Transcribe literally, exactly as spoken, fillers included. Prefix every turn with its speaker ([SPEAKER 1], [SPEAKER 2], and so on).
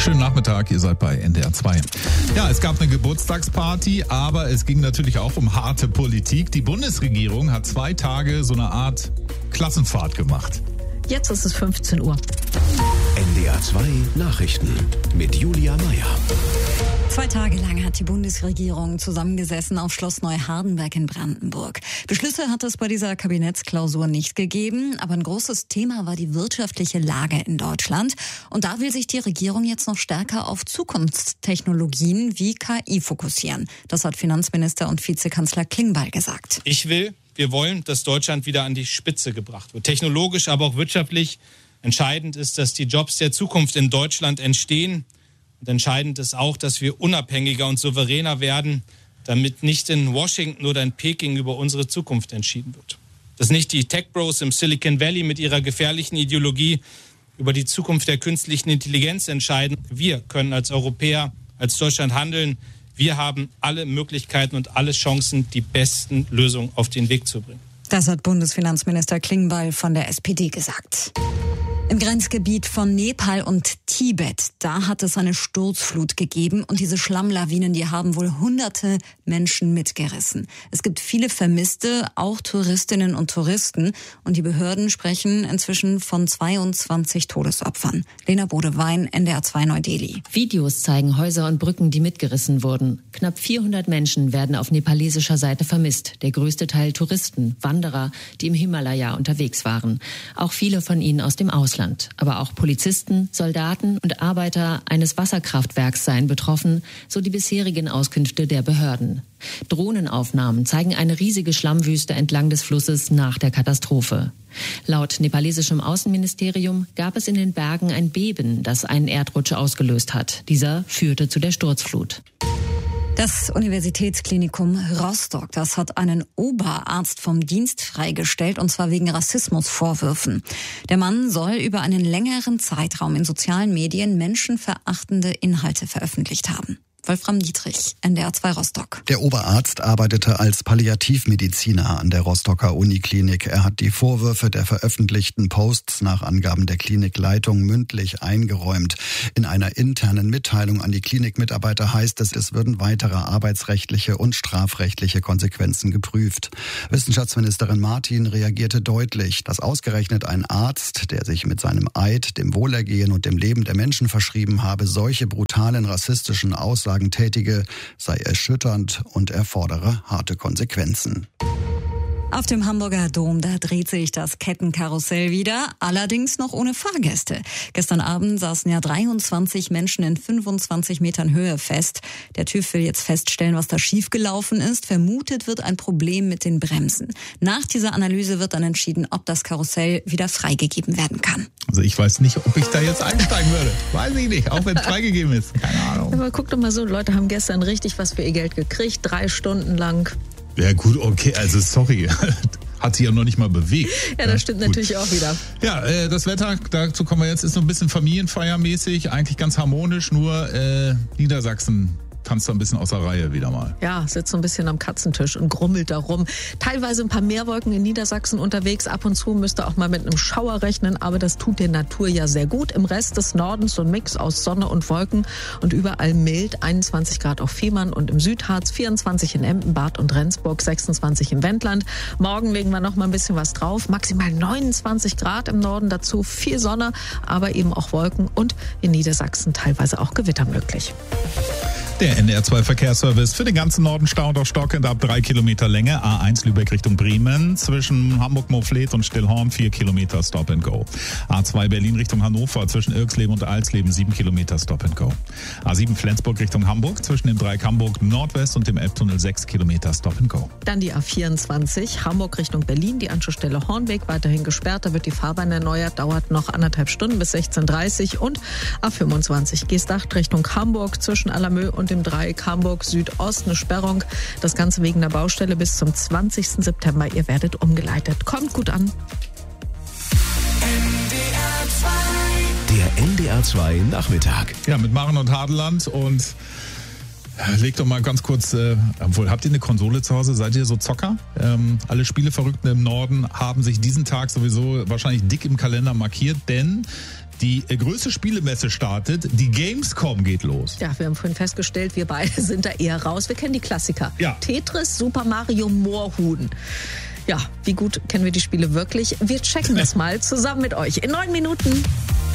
[SPEAKER 1] Schönen Nachmittag, ihr seid bei N D R zwei. Ja, es gab eine Geburtstagsparty, aber es ging natürlich auch um harte Politik. Die Bundesregierung hat zwei Tage so eine Art Klassenfahrt gemacht.
[SPEAKER 2] Jetzt ist es fünfzehn Uhr.
[SPEAKER 3] N D R zwei Nachrichten mit Julia Meyer.
[SPEAKER 2] Zwei Tage lang hat die Bundesregierung zusammengesessen auf Schloss Neuhardenberg in Brandenburg. Beschlüsse hat es bei dieser Kabinettsklausur nicht gegeben, aber ein großes Thema war die wirtschaftliche Lage in Deutschland. Und da will sich die Regierung jetzt noch stärker auf Zukunftstechnologien wie K I fokussieren. Das hat Finanzminister und Vizekanzler Klingbeil gesagt.
[SPEAKER 4] Ich will, wir wollen, dass Deutschland wieder an die Spitze gebracht wird. Technologisch, aber auch wirtschaftlich. Entscheidend ist, dass die Jobs der Zukunft in Deutschland entstehen. Und entscheidend ist auch, dass wir unabhängiger und souveräner werden, damit nicht in Washington oder in Peking über unsere Zukunft entschieden wird. Dass nicht die Tech-Bros im Silicon Valley mit ihrer gefährlichen Ideologie über die Zukunft der künstlichen Intelligenz entscheiden. Wir können als Europäer, als Deutschland handeln. Wir haben alle Möglichkeiten und alle Chancen, die besten Lösungen auf den Weg zu bringen.
[SPEAKER 2] Das hat Bundesfinanzminister Klingbeil von der S P D gesagt. Im Grenzgebiet von Nepal und Tibet, da hat es eine Sturzflut gegeben und diese Schlammlawinen, die haben wohl hunderte Menschen mitgerissen. Es gibt viele Vermisste, auch Touristinnen und Touristen und die Behörden sprechen inzwischen von zweiundzwanzig Todesopfern. Lena Bodewein, N D R zwei Neu-Delhi.
[SPEAKER 5] Videos zeigen Häuser und Brücken, die mitgerissen wurden. Knapp vierhundert Menschen werden auf nepalesischer Seite vermisst. Der größte Teil Touristen, Wanderer, die im Himalaya unterwegs waren. Auch viele von ihnen aus dem Ausland. Aber auch Polizisten, Soldaten und Arbeiter eines Wasserkraftwerks seien betroffen, so die bisherigen Auskünfte der Behörden. Drohnenaufnahmen zeigen eine riesige Schlammwüste entlang des Flusses nach der Katastrophe. Laut nepalesischem Außenministerium gab es in den Bergen ein Beben, das einen Erdrutsch ausgelöst hat. Dieser führte zu der Sturzflut.
[SPEAKER 2] Das Universitätsklinikum Rostock, das hat einen Oberarzt vom Dienst freigestellt, und zwar wegen Rassismusvorwürfen. Der Mann soll über einen längeren Zeitraum in sozialen Medien menschenverachtende Inhalte veröffentlicht haben. Wolfram Dietrich, N D R zwei Rostock.
[SPEAKER 6] Der Oberarzt arbeitete als Palliativmediziner an der Rostocker Uniklinik. Er hat die Vorwürfe der veröffentlichten Posts nach Angaben der Klinikleitung mündlich eingeräumt. In einer internen Mitteilung an die Klinikmitarbeiter heißt es, es würden weitere arbeitsrechtliche und strafrechtliche Konsequenzen geprüft. Wissenschaftsministerin Martin reagierte deutlich, dass ausgerechnet ein Arzt, der sich mit seinem Eid dem Wohlergehen und dem Leben der Menschen verschrieben habe, solche brutalen rassistischen Aussagen tätige, sei erschütternd und erfordere harte Konsequenzen.
[SPEAKER 2] Auf dem Hamburger Dom, da dreht sich das Kettenkarussell wieder, allerdings noch ohne Fahrgäste. Gestern Abend saßen ja dreiundzwanzig Menschen in fünfundzwanzig Metern Höhe fest. Der TÜV will jetzt feststellen, was da schiefgelaufen ist. Vermutet wird ein Problem mit den Bremsen. Nach dieser Analyse wird dann entschieden, ob das Karussell wieder freigegeben werden kann.
[SPEAKER 1] Also ich weiß nicht, ob ich da jetzt einsteigen würde. Weiß ich nicht, auch wenn es freigegeben ist. Keine Ahnung.
[SPEAKER 2] Aber guck doch mal so, Leute haben gestern richtig was für ihr Geld gekriegt, drei Stunden lang.
[SPEAKER 1] Ja gut, okay, also sorry, hat sich ja noch nicht mal bewegt.
[SPEAKER 2] Ja, das stimmt ja, natürlich auch wieder.
[SPEAKER 1] Ja, äh, das Wetter, dazu kommen wir jetzt, ist so ein bisschen familienfeiermäßig, eigentlich ganz harmonisch, nur äh, Niedersachsen tanzt da ein bisschen außer Reihe wieder mal.
[SPEAKER 2] Ja, sitzt so ein bisschen am Katzentisch und grummelt da rum. Teilweise ein paar Meerwolken in Niedersachsen unterwegs. Ab und zu müsste auch mal mit einem Schauer rechnen, aber das tut der Natur ja sehr gut. Im Rest des Nordens so ein Mix aus Sonne und Wolken und überall mild. einundzwanzig Grad auf Fehmarn und im Südharz, vierundzwanzig in Emden, Bad und Rendsburg, sechsundzwanzig im Wendland. Morgen legen wir noch mal ein bisschen was drauf. Maximal neunundzwanzig Grad im Norden, dazu viel Sonne, aber eben auch Wolken und in Niedersachsen teilweise auch Gewitter möglich.
[SPEAKER 1] Der N D R zwei Verkehrsservice für den ganzen Norden Stau und auch stockend ab drei Kilometer Länge. A eins Lübeck Richtung Bremen. Zwischen Hamburg-Moorfleet und Stillhorn vier Kilometer Stop and Go. A zwei Berlin Richtung Hannover. Zwischen Irksleben und Alsleben sieben Kilometer Stop and Go. A sieben Flensburg Richtung Hamburg. Zwischen dem Dreieck Hamburg Nordwest und dem Elbtunnel sechs Kilometer Stop and Go.
[SPEAKER 2] Dann die A vierundzwanzig Hamburg Richtung Berlin. Die Anschlussstelle Hornweg weiterhin gesperrt. Da wird die Fahrbahn erneuert. Dauert noch anderthalb Stunden bis sechzehn Uhr dreißig. Und A fünfundzwanzig Geesthacht Richtung Hamburg. Zwischen Allermö und dem Dreieck Hamburg Südost eine Sperrung. Das Ganze wegen der Baustelle bis zum zwanzigsten September. Ihr werdet umgeleitet. Kommt gut an.
[SPEAKER 3] Der N D R zwei Nachmittag.
[SPEAKER 1] Ja, mit Maren und Hadeland und Leg doch mal ganz kurz, äh, obwohl, habt ihr eine Konsole zu Hause? Seid ihr so Zocker? Ähm, alle Spieleverrückten im Norden haben sich diesen Tag sowieso wahrscheinlich dick im Kalender markiert, denn die äh, größte Spielemesse startet, die Gamescom geht los.
[SPEAKER 2] Ja, wir haben vorhin festgestellt, wir beide sind da eher raus. Wir kennen die Klassiker.
[SPEAKER 1] Ja.
[SPEAKER 2] Tetris, Super Mario, Moorhuhn. Ja, wie gut kennen wir die Spiele wirklich? Wir checken das mal zusammen mit euch in neun Minuten.